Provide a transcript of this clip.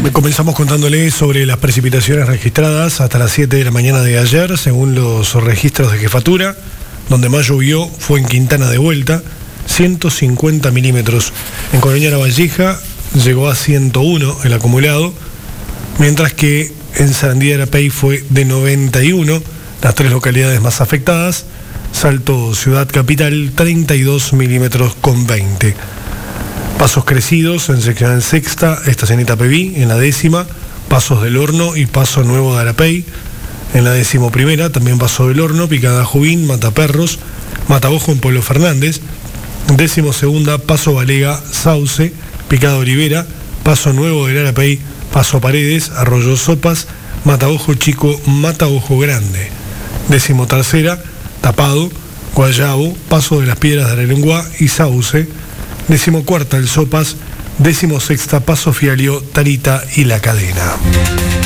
Comenzamos contándole sobre las precipitaciones registradas hasta las 7 de la mañana de ayer, según los registros de jefatura. Donde más llovió fue en Quintana de Vuelta, 150 milímetros. En Colonia La Valleja llegó a 101 el acumulado, mientras que en Sarandí de Arapey fue de 91, las tres localidades más afectadas. Salto Ciudad Capital, 32 milímetros con 20. Pasos crecidos en seccional sexta, estación Itapeví, en la 10ª, Pasos del Horno y Paso Nuevo de Arapey. En la 11ª, también Paso del Horno, Picada Jubín, Mataperros, Mataojo en Pueblo Fernández. 12ª, Paso Balega, Sauce, Picada Olivera, Paso Nuevo del Arapey, Paso Paredes, Arroyo Sopas, Mataojo Chico, Mataojo Grande. 13ª, Tapado, Guayabo, Paso de las Piedras de Ararenguá y Sauce. 14ª, El Sopas. 16ª, Paso Fialio, Tarita y La Cadena.